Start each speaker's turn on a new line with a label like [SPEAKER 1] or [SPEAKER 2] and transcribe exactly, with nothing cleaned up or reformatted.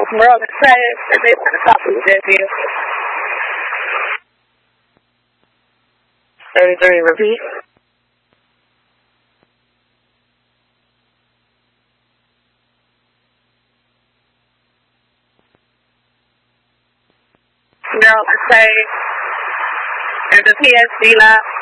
[SPEAKER 1] Merle Travis, and they want to talk to you. thirty-three, repeat. Merle Travis, and the P S D lab.